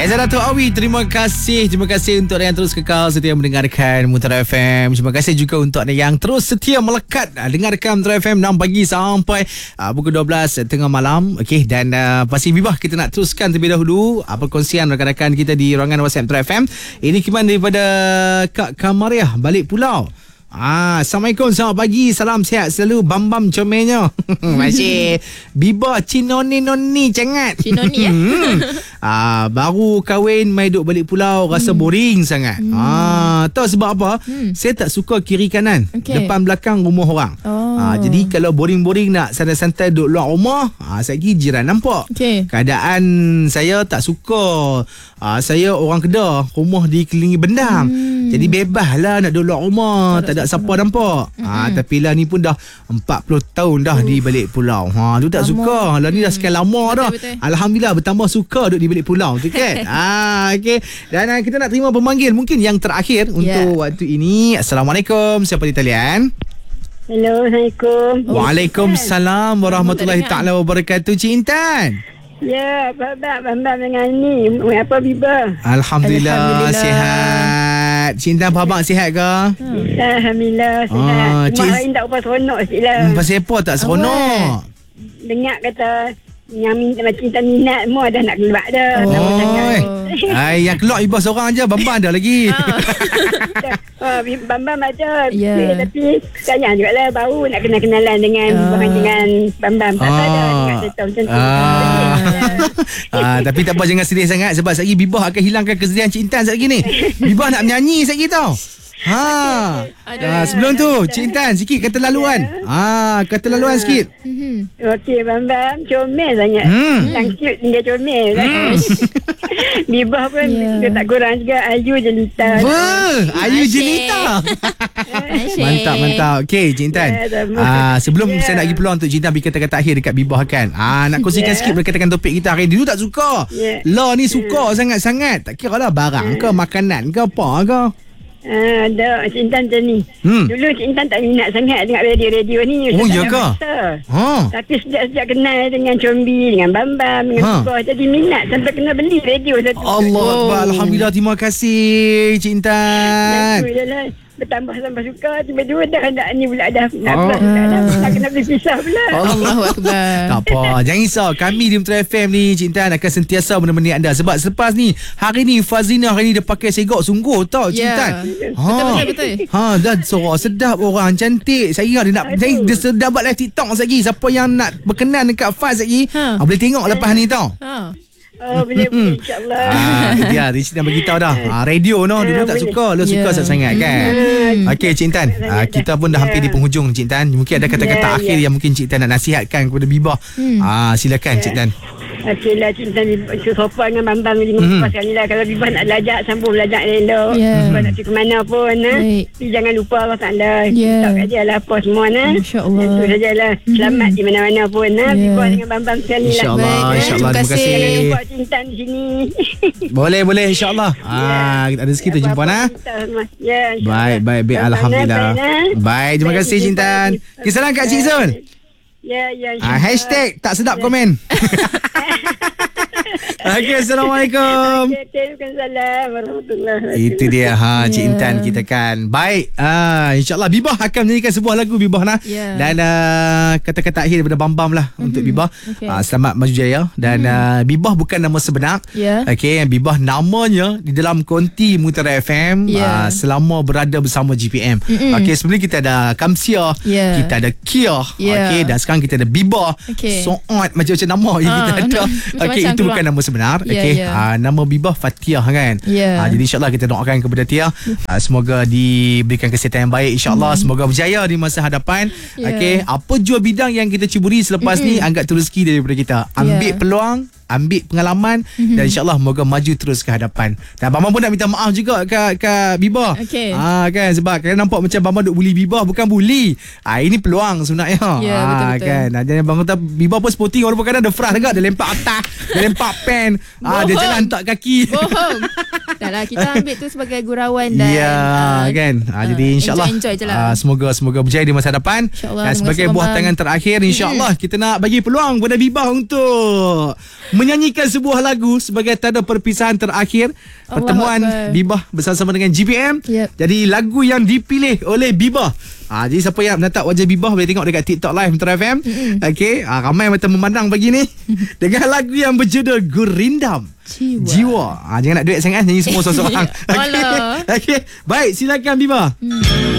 Aizah Dato' Awi, terima kasih untuk yang terus kekal setia mendengarkan Mutiara FM. Terima kasih juga untuk yang terus setia melekat dengarkan Mutiara FM 6 pagi sampai pukul 12 tengah malam. Okey, dan pasti Bibah kita nak teruskan terlebih dahulu perkongsian rakan-rakan kita di ruangan WhatsApp Mutiara FM. Ini kiman daripada Kak Kamariah balik pulau. Assalamualaikum, selamat pagi, salam sihat selalu, bam-bam comelnya. Masih Bibah Cinoni cengat. Cinoni baru kahwin mai duk balik pulau, rasa boring sangat. Tahu sebab apa? Saya tak suka kiri kanan, depan belakang rumah orang. Jadi kalau boring-boring nak santai-santai duduk luar rumah, sekali jiran nampak. Keadaan saya tak suka. Saya orang Kedah, rumah dikelilingi bendang. Jadi bebas lah nak duduk luar rumah, tak ada siapa nampak. Tapi lah ni pun dah 40 tahun dah di balik pulau. Tu tak suka. Lah ni dah sekian lama dah. Alhamdulillah bertambah suka duduk di balik pulau tu kan. Okey. Dan kita nak terima pemanggil mungkin yang terakhir untuk waktu ini. Assalamualaikum. Siapa di talian? Hello, Assalamualaikum. Waalaikumsalam warahmatullahi taala wabarakatuh. Cik Intan. Ya, Bambam dengan ni. Apa Bibah? Alhamdulillah sihat. Cik Intan, abang sihat ke? Alhamdulillah sihat. Cik Intan tak apa seronok sikit lah. Pasal apa tak seronok? Dengar kata yang macam Intan minat semua dah nak keluar dah. Yang keluar Ibah seorang je, Bambam ada lagi. Bambam ada. Tapi sayang juga lah, baru nak kenal-kenalan dengan Bambam. Tak tahu dah dengar cerita macam tu. Tapi tak apa, jangan sedih sangat sebab sekejap Bibah akan hilangkan kesedihan Cik Intan sekejap ni. Bibah nak menyanyi sekejap tau. Sebelum tu Cik Intan sikit kata laluan. Kata laluan sikit. Okey, Bambam comel sangat. Yang cute dia comel. Bibah pun dia tak kurang juga. Ayu jelita. Ayu jelita. Mantap. Okey Cik Intan, sebelum saya nak bagi peluang untuk Cik Intan bagi kata-kata akhir dekat Bibah kan, nak kongsikan sikit berkaitan dengan topik kita hari ni. Dulu tak suka, lah ni suka sangat-sangat. Tak kira lah barang ke makanan ke apa ke. Ada Cik Intan macam ni. Dulu Cik Intan tak minat sangat dengar radio ni. Ya ke? Tapi sejak kenal dengan Combi, dengan Bambam, dengan Bibah, jadi minat sampai kena beli radio satu. Allah Akbar. Alhamdulillah, terima kasih Cik Intan. Bertambah suka, tiba-tiba dah ni pula dah nak kena berpisah pula. Allahu Akbar. Tak apa, jangan risau. Kami di Mutiara FM ni Cik Intan akan sentiasa menemani anda. Sebab selepas ni, hari ni Fazina hari ni dia pakai segok sungguh tau Cik Intan. Betul. Dan suara sedap, orang cantik. Saya ingat dia sedap buat live TikTok lagi. Siapa yang nak berkenan dekat Faz lagi, boleh tengok lepas ni tau. Boleh insyaAllah. Dia dah beritahu dah. Radio dulu tak suka, lo suka sangat kan. Okey Cik Intan, kita pun dah hampir di penghujung Cik Intan. Mungkin ada kata-kata akhir yang mungkin Cik Intan nak nasihatkan kepada Bibah. Silakan Cik Intan. Okey lah Cik Intan, sopan dengan Bambam ni pasal ni lah. Kalau Bibah nak belajar, sambung belajar elok. Bibah nak pergi ke mana pun tapi jangan lupa Allah Ta'ala. Tak kat dia lah apa semua InsyaAllah. Itu sajalah. Selamat di mana-mana pun Bibah dengan Bambam sekali lah. InsyaAllah. Terima kasih. Jangan lupa Cik Intan di sini. Boleh insyaAllah. Kita ada rezeki tu jumpa Baik. Alhamdulillah. Baik, terima kasih Cik Intan. Salam kat Cik Zul. Ya. Hashtag tak sedap komen. Okey, Assalamualaikum. Waalaikumsalam warahmatullahi wabarakatuh. Itu dia Cik Intan kita kan. Baik, InsyaAllah Bibah akan menyanyikan sebuah lagu Bibah dan kata-kata akhir daripada Bambam lah untuk Bibah. Selamat maju jaya. Dan Bibah bukan nama sebenar. Okey, Bibah namanya di dalam konti Mutiara FM selama berada bersama GPM. Okey, sebelum kita ada Kamsia, kita ada Kia, okey, dan sekarang kita ada Bibah. Soat macam nama yang kita ada. Okey, itu bukan nama sebenar. Nama Bibah Fatiah kan. Jadi insyaAllah kita doakan kepada Tia, semoga diberikan kesihatan yang baik insyaAllah. Semoga berjaya di masa hadapan. Okey, apa jua bidang yang kita ceburi selepas ni, anggap tu rezeki daripada kita. Ambil peluang, ambil pengalaman dan insyaAllah moga maju terus ke hadapan. Dan Bambam pun nak minta maaf juga kat Bibah. Kan, sebab kalian nampak macam Bambam duk bully Bibah. Bukan bully, ini peluang sebenarnya. Betul. Kan, dan Bambam kata Bibah pun sporting, walaupun kadang ada frust juga. Dia lempak atas, dia lempak pen main. Dia jalan tak kaki. Bohong. Dah lah, kita ambil tu sebagai gurauan dan kan. Jadi insyaAllah enjoy je lah. Semoga berjaya di masa depan. Dan sebagai buah tangan terakhir, insyaAllah kita nak bagi peluang kepada Bibah untuk menyanyikan sebuah lagu sebagai tanda perpisahan terakhir pertemuan Bibah bersama dengan GPM. Jadi lagu yang dipilih oleh Bibah, jadi siapa yang menatap wajah Bibah boleh tengok dekat TikTok Live Metro FM. Okey, ramai mata memandang pagi ni dengan lagu yang berjudul Gurindam Jiwa. Jangan nak duit sangat, nyanyi semua seorang-seorang. Okey. Baik, silakan Bibah.